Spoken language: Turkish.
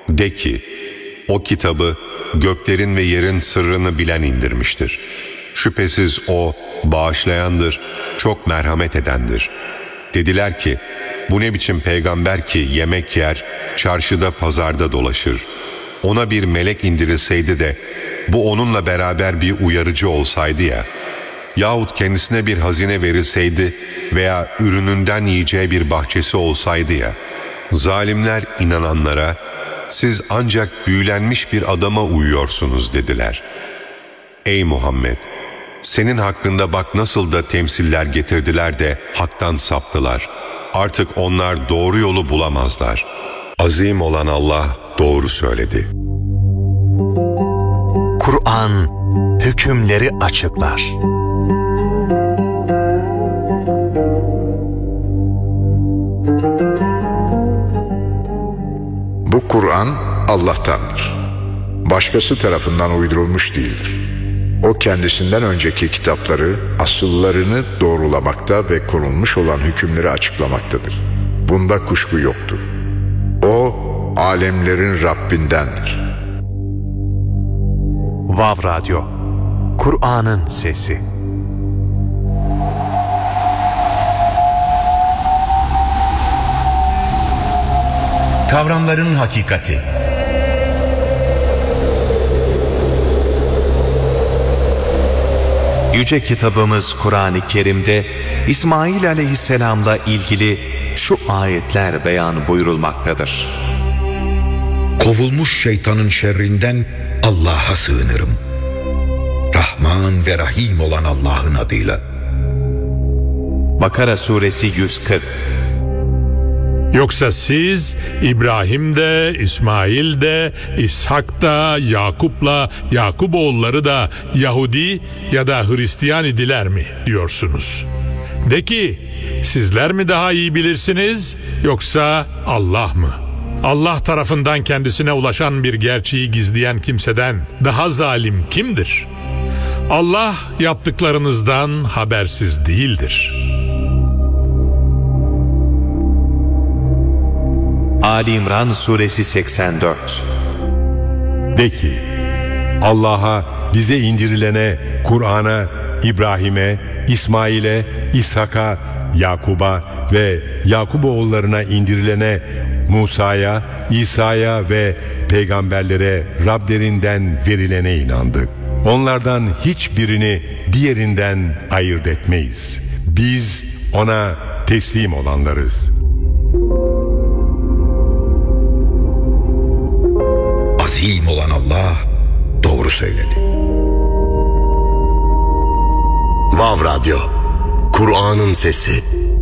De ki, o kitabı göklerin ve yerin sırrını bilen indirmiştir. Şüphesiz o bağışlayandır, çok merhamet edendir. Dediler ki, bu ne biçim peygamber ki yemek yer, çarşıda pazarda dolaşır. Ona bir melek indirilseydi de bu onunla beraber bir uyarıcı olsaydı ya, yahut kendisine bir hazine verilseydi veya ürününden yiyeceği bir bahçesi olsaydı ya, zalimler inananlara, siz ancak büyülenmiş bir adama uyuyorsunuz dediler. Ey Muhammed! Senin hakkında bak nasıl da temsiller getirdiler de haktan saptılar. Artık onlar doğru yolu bulamazlar. Azim olan Allah doğru söyledi. Kur'an hükümleri açıklar. Bu Kur'an Allah'tandır. Başkası tarafından uydurulmuş değildir. O kendisinden önceki kitapları, asıllarını doğrulamakta ve konulmuş olan hükümleri açıklamaktadır. Bunda kuşku yoktur. O, alemlerin Rabbindendir. Vav Radyo, Kur'an'ın sesi. Kavramların hakikati. Yüce kitabımız Kur'an-ı Kerim'de İsmail Aleyhisselam'la ilgili şu ayetler beyan buyurulmaktadır. Kovulmuş şeytanın şerrinden Allah'a sığınırım. Rahman ve Rahim olan Allah'ın adıyla. Bakara suresi 140. Yoksa siz İbrahim de, İsmail de, İshak da, Yakup'la, Yakuboğulları da Yahudi ya da Hristiyan idiler mi diyorsunuz? De ki, sizler mi daha iyi bilirsiniz yoksa Allah mı? Allah tarafından kendisine ulaşan bir gerçeği gizleyen kimseden daha zalim kimdir? Allah yaptıklarınızdan habersiz değildir. Ali İmran suresi 84. De ki, Allah'a, bize indirilene, Kur'an'a, İbrahim'e, İsmail'e, İshak'a, Yakub'a ve Yakuboğullarına indirilene, Musa'ya, İsa'ya ve peygamberlere Rablerinden verilene inandık. Onlardan hiçbirini diğerinden ayırt etmeyiz. Biz ona teslim olanlarız. Azim olan Allah doğru söyledi. Vav Radyo, Kur'an'ın sesi.